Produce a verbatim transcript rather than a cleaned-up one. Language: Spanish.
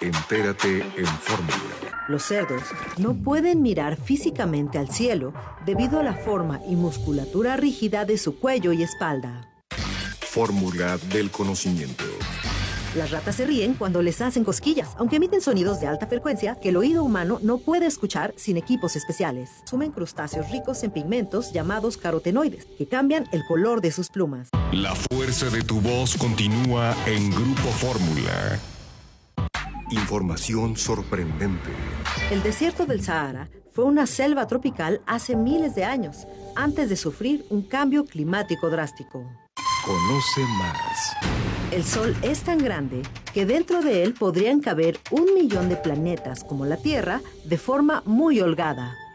Entérate en Fórmula. Los cerdos no pueden mirar físicamente al cielo debido a la forma y musculatura rígida de su cuello y espalda. Fórmula del conocimiento. Las ratas se ríen cuando les hacen cosquillas, aunque emiten sonidos de alta frecuencia que el oído humano no puede escuchar sin equipos especiales. Sumen crustáceos ricos en pigmentos llamados carotenoides, que cambian el color de sus plumas. La fuerza de tu voz continúa en Grupo Fórmula. Información sorprendente. El desierto del Sahara fue una selva tropical hace miles de años, antes de sufrir un cambio climático drástico. Conoce más. El Sol es tan grande que dentro de él podrían caber un millón de planetas como la Tierra de forma muy holgada.